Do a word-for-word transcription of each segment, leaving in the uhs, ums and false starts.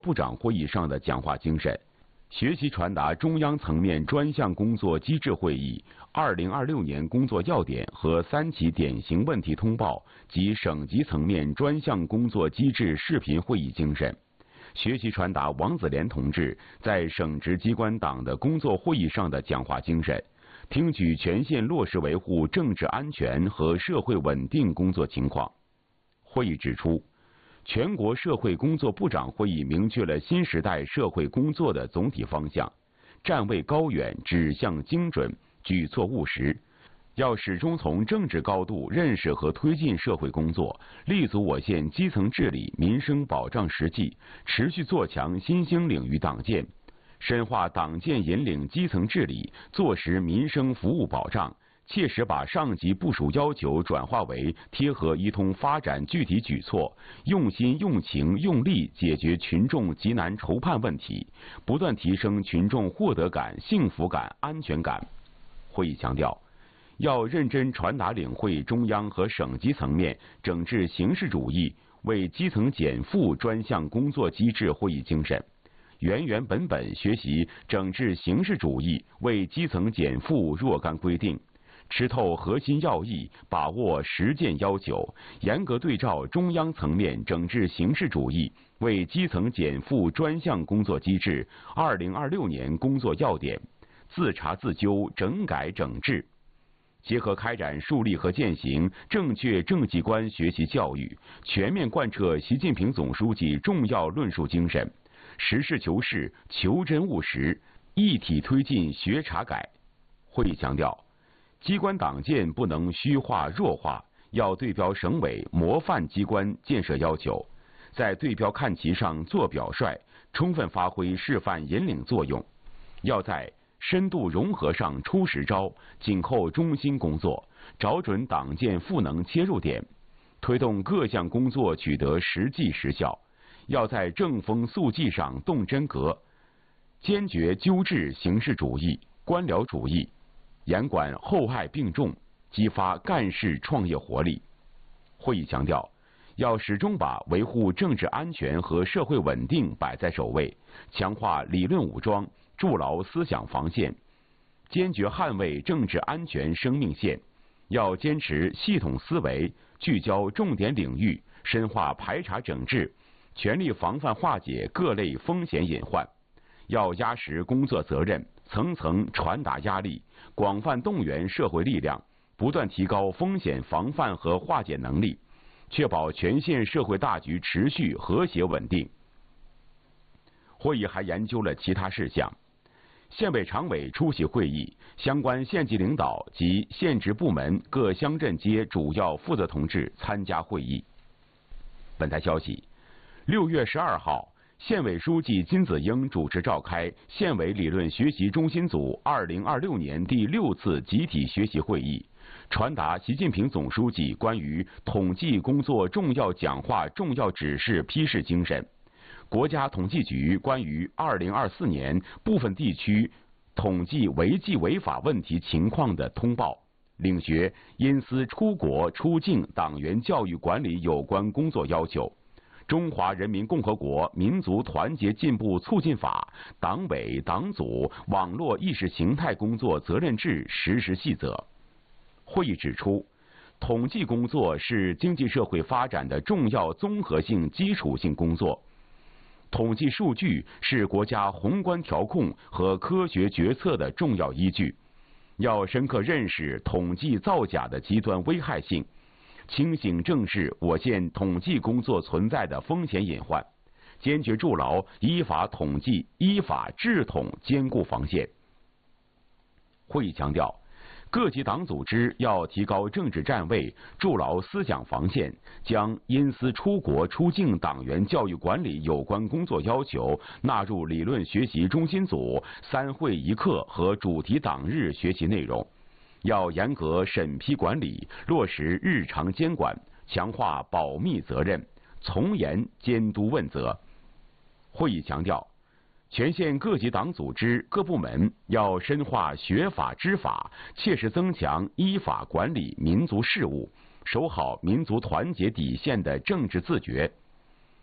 部长会议上的讲话精神，学习传达中央层面专项工作机制会议二零二六年工作要点和三起典型问题通报及省级层面专项工作机制视频会议精神，学习传达王子连同志在省直机关党的工作会议上的讲话精神，听取全县落实维护政治安全和社会稳定工作情况。会议指出，全国社会工作部长会议明确了新时代社会工作的总体方向，站位高远，指向精准，举措务实。要始终从政治高度认识和推进社会工作，立足我县基层治理、民生保障实际，持续做强新兴领域党建，深化党建引领基层治理，做实民生服务保障，切实把上级部署要求转化为贴合一通发展具体举措，用心用情用力解决群众急难愁盼问题，不断提升群众获得感、幸福感、安全感。会议强调，要认真传达领会中央和省级层面整治形式主义、为基层减负专项工作机制会议精神，原原本本学习整治形式主义、为基层减负若干规定，吃透核心要义，把握实践要求，严格对照中央层面整治形式主义、为基层减负专项工作机制二零二六年工作要点，自查自纠，整改整治。结合开展树立和践行正确政绩观学习教育，全面贯彻习近平总书记重要论述精神，实事求是、求真务实，一体推进学查改。会议强调，机关党建不能虚化弱化，要对标省委模范机关建设要求，在对标看齐上做表率，充分发挥示范引领作用，要在深度融合上出实招，紧扣中心工作，找准党建赋能切入点，推动各项工作取得实际实效。要在正风肃纪上动真格，坚决纠治形式主义、官僚主义，严管厚害并重，激发干事创业活力。会议强调，要始终把维护政治安全和社会稳定摆在首位，强化理论武装，筑牢思想防线，坚决捍卫政治安全生命线。要坚持系统思维，聚焦重点领域，深化排查整治，全力防范化解各类风险隐患。要压实工作责任，层层传达压力，广泛动员社会力量，不断提高风险防范和化解能力，确保全县社会大局持续和谐稳定。会议还研究了其他事项。县委常委出席会议，相关县级领导及县直部门各乡镇街主要负责同志参加会议。本台消息，六月十二号，县委书记金子英主持召开县委理论学习中心组二零二六年第六次集体学习会议，传达习近平总书记关于统计工作重要讲话、重要指示批示精神。国家统计局关于二零二四年部分地区统计违纪违法问题情况的通报，领学因私出国出境党员教育管理有关工作要求，中华人民共和国民族团结进步促进法党委党组网络意识形态工作责任制实施细则。会议指出，统计工作是经济社会发展的重要综合性基础性工作，统计数据是国家宏观调控和科学决策的重要依据，要深刻认识统计造假的极端危害性，清醒正视我县统计工作存在的风险隐患，坚决筑牢依法统计、依法治统坚固防线。会议强调，各级党组织要提高政治站位，筑牢思想防线，将因私出国出境党员教育管理有关工作要求纳入理论学习中心组三会一课和主题党日学习内容。要严格审批管理，落实日常监管，强化保密责任，从严监督问责。会议强调，全县各级党组织各部门要深化学法知法，切实增强依法管理民族事务，守好民族团结底线的政治自觉。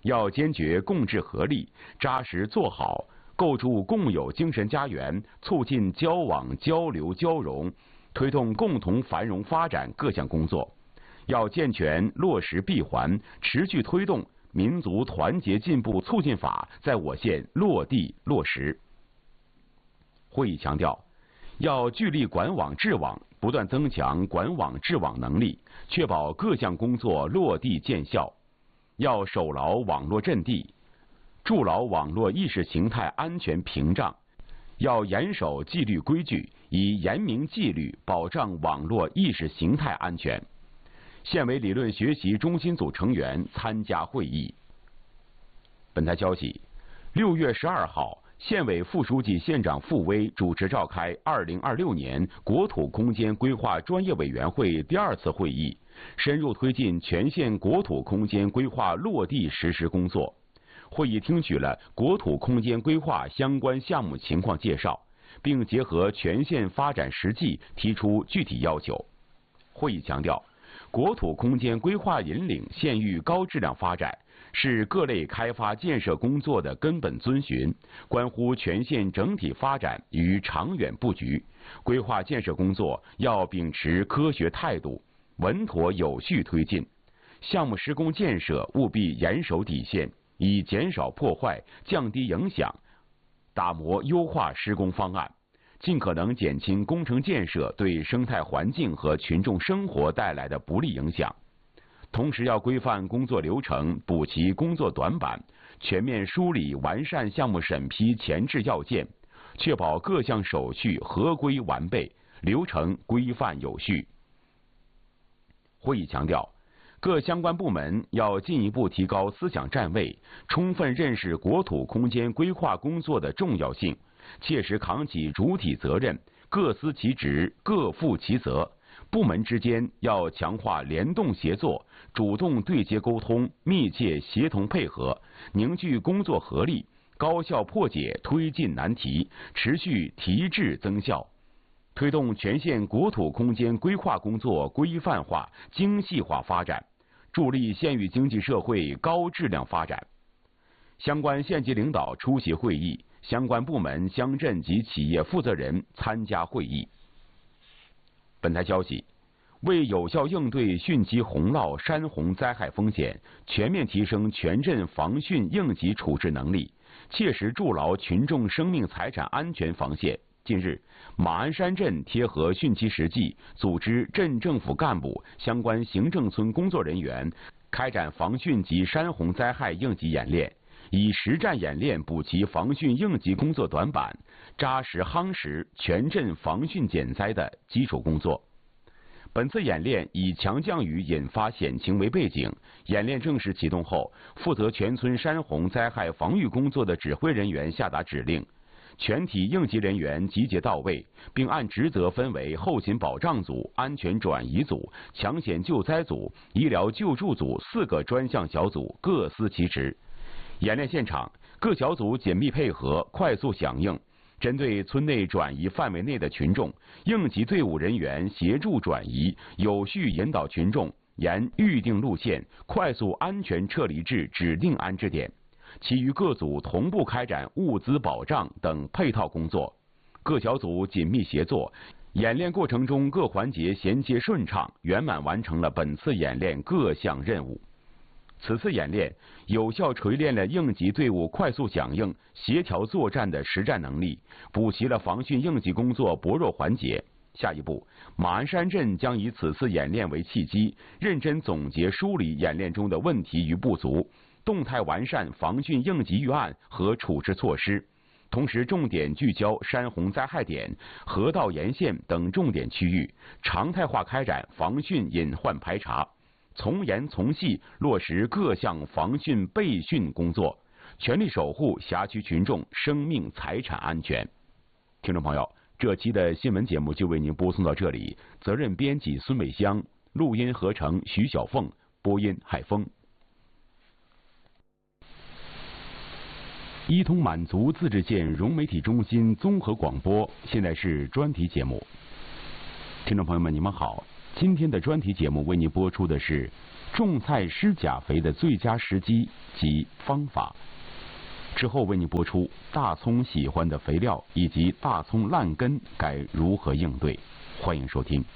要坚决共治合力，扎实做好，构筑共有精神家园，促进交往交流交融，推动共同繁荣发展各项工作。要健全落实闭环，持续推动民族团结进步促进法在我县落地落实。会议强调，要聚力管网治网，不断增强管网治网能力，确保各项工作落地见效。要守牢网络阵地，筑牢网络意识形态安全屏障。要严守纪律规矩，以严明纪律保障网络意识形态安全。县委理论学习中心组成员参加会议。本台消息，六月十二号，县委副书记、县长傅威主持召开二零二六年国土空间规划专业委员会第二次会议，深入推进全县国土空间规划落地实施工作。会议听取了国土空间规划相关项目情况介绍，并结合全县发展实际提出具体要求。会议强调，国土空间规划引领县域高质量发展，是各类开发建设工作的根本遵循，关乎全县整体发展与长远布局。规划建设工作要秉持科学态度，稳妥有序推进。项目施工建设务必严守底线，以减少破坏、降低影响，打磨优化施工方案，尽可能减轻工程建设对生态环境和群众生活带来的不利影响。同时要规范工作流程，补齐工作短板，全面梳理完善项目审批前置要件，确保各项手续合规完备，流程规范有序。会议强调，各相关部门要进一步提高思想站位，充分认识国土空间规划工作的重要性，切实扛起主体责任，各司其职，各负其责。部门之间要强化联动协作，主动对接沟通，密切协同配合，凝聚工作合力，高效破解推进难题，持续提质增效，推动全县国土空间规划工作规范化、精细化发展，助力县域经济社会高质量发展。相关县级领导出席会议，相关部门、乡镇及企业负责人参加会议。本台消息，为有效应对汛期洪涝、山洪灾害风险，全面提升全镇防汛应急处置能力，切实筑牢群众生命财产安全防线。近日，马鞍山镇贴合汛期实际，组织镇政府干部、相关行政村工作人员开展防汛及山洪灾害应急演练，以实战演练补齐防汛应急工作短板，扎实夯实全镇防汛减灾的基础工作。本次演练以强降雨引发险情为背景，演练正式启动后，负责全村山洪灾害防御工作的指挥人员下达指令，全体应急人员集结到位，并按职责分为后勤保障组、安全转移组、抢险救灾组、医疗救助组四个专项小组，各司其职。演练现场，各小组紧密配合，快速响应。针对村内转移范围内的群众，应急队伍人员协助转移，有序引导群众沿预定路线快速安全撤离至指定安置点。其余各组同步开展物资保障等配套工作，各小组紧密协作，演练过程中各环节衔接顺畅，圆满完成了本次演练各项任务。此次演练有效锤炼了应急队伍快速响应、协调作战的实战能力，补齐了防汛应急工作薄弱环节。下一步，马鞍山镇将以此次演练为契机，认真总结梳理演练中的问题与不足，动态完善防汛应急预案和处置措施，同时重点聚焦山洪灾害点、河道沿线等重点区域，常态化开展防汛隐患排查，从严从细落实各项防汛备汛工作，全力守护辖区群众生命财产安全。听众朋友，这期的新闻节目就为您播送到这里，责任编辑孙美香，录音合成徐小凤，播音海峰。一通满族自治县融媒体中心综合广播，现在是专题节目。听众朋友们，你们好，今天的专题节目为您播出的是种菜施钾肥的最佳时机及方法。之后为您播出大葱喜欢的肥料以及大葱烂根该如何应对，欢迎收听。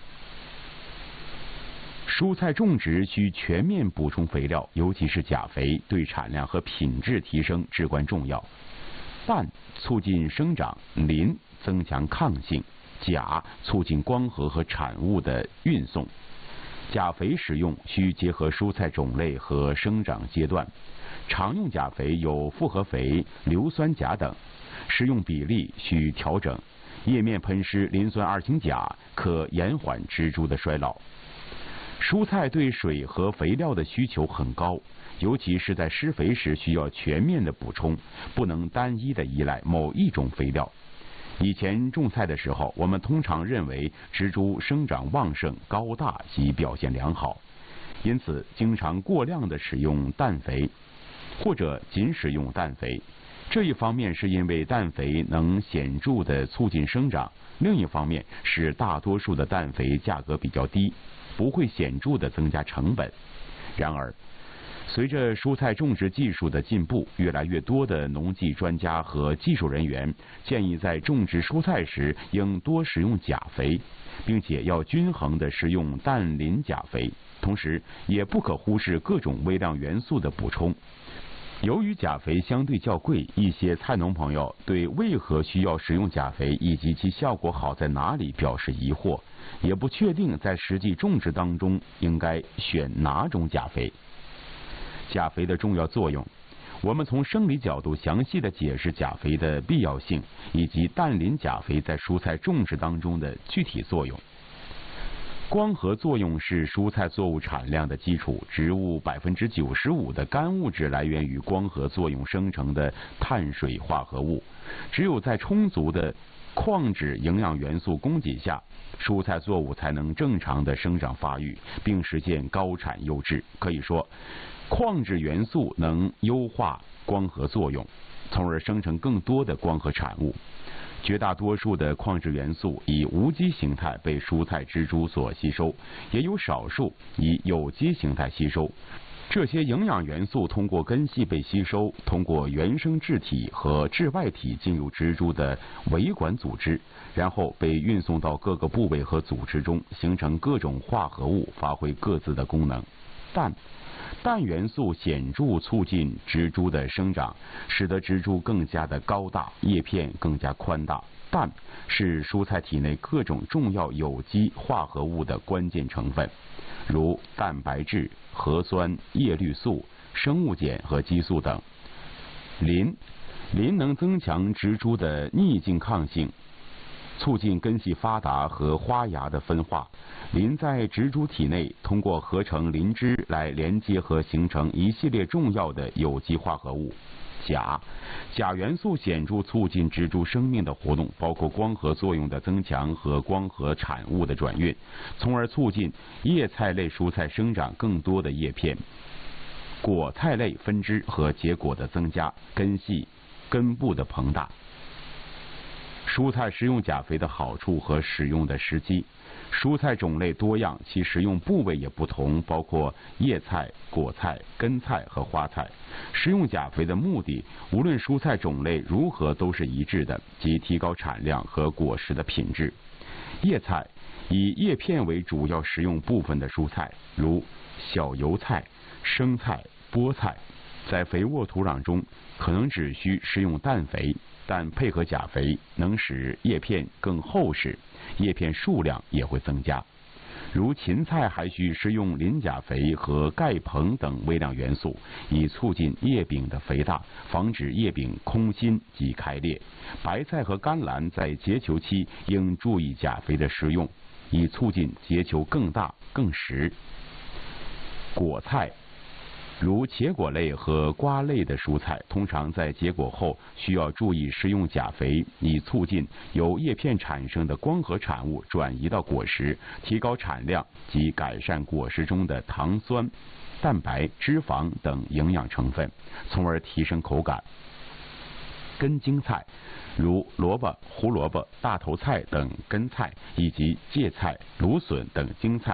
蔬菜种植需全面补充肥料，尤其是钾肥，对产量和品质提升至关重要。氮促进生长，磷增强抗性，钾促进光合和产物的运送。钾肥使用需结合蔬菜种类和生长阶段。常用钾肥有复合肥、硫酸钾等，使用比例需调整。叶面喷施磷酸二氢钾可延缓植株的衰老。蔬菜对水和肥料的需求很高，尤其是在施肥时需要全面的补充，不能单一的依赖某一种肥料。以前种菜的时候，我们通常认为植株生长旺盛、高大及表现良好，因此经常过量的使用氮肥，或者仅使用氮肥。这一方面是因为氮肥能显著的促进生长，另一方面是大多数的氮肥价格比较低，不会显著的增加成本。然而，随着蔬菜种植技术的进步，越来越多的农技专家和技术人员建议在种植蔬菜时应多使用钾肥，并且要均衡的食用氮磷钾肥，同时也不可忽视各种微量元素的补充。由于钾肥相对较贵，一些菜农朋友对为何需要使用钾肥以及其效果好在哪里表示疑惑，也不确定在实际种植当中应该选哪种钾肥。钾肥的重要作用，我们从生理角度详细的解释钾肥的必要性，以及氮磷钾肥在蔬菜种植当中的具体作用。光合作用是蔬菜作物产量的基础，植物百分之九十五的干物质来源于光合作用生成的碳水化合物。只有在充足的矿质营养元素供给下，蔬菜作物才能正常的生长发育，并实现高产优质。可以说，矿质元素能优化光合作用，从而生成更多的光合产物。绝大多数的矿质元素以无机形态被蔬菜植株所吸收，也有少数以有机形态吸收。这些营养元素通过根系被吸收，通过原生质体和质外体进入植株的维管组织，然后被运送到各个部位和组织中，形成各种化合物，发挥各自的功能。氮氮元素显著促进植株的生长，使得植株更加的高大，叶片更加宽大。氮是蔬菜体内各种重要有机化合物的关键成分，如蛋白质、核酸、叶绿素、生物碱和激素等。磷磷能增强植株的逆境抗性，促进根系发达和花芽的分化。磷在植株体内通过合成磷脂来连接和形成一系列重要的有机化合物。钾钾元素显著促进植株生命的活动，包括光合作用的增强和光合产物的转运，从而促进叶菜类蔬菜生长更多的叶片，果菜类分支和结果的增加，根系根部的膨大。蔬菜食用钾肥的好处和使用的时机。蔬菜种类多样，其食用部位也不同，包括叶菜、果菜、根菜和花菜。食用钾肥的目的，无论蔬菜种类如何都是一致的，即提高产量和果实的品质。叶菜以叶片为主要食用部分的蔬菜，如小油菜、生菜、菠菜，在肥沃土壤中可能只需施用氮肥，但配合钾肥能使叶片更厚实，叶片数量也会增加。如芹菜还需施用磷钾肥和钙硼等微量元素，以促进叶柄的肥大，防止叶柄空心及开裂。白菜和甘蓝在结球期应注意钾肥的施用，以促进结球更大更实。果菜如茄果类和瓜类的蔬菜，通常在结果后需要注意施用钾肥，以促进由叶片产生的光合产物转移到果实，提高产量及改善果实中的糖酸、蛋白、脂肪等营养成分，从而提升口感。根茎菜如萝卜、胡萝卜、大头菜等根菜，以及芥菜、芦笋等茎菜，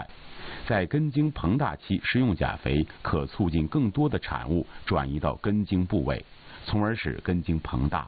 在根茎膨大期施用钾肥，可促进更多的产物转移到根茎部位，从而使根茎膨大。